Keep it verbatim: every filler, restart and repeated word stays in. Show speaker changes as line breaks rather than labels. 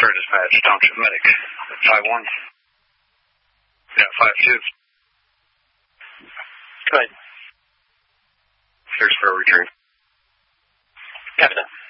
Square Dispatch, Township Medic. five one. Yeah, five two.
Go ahead.
Clear Square return.
Captain.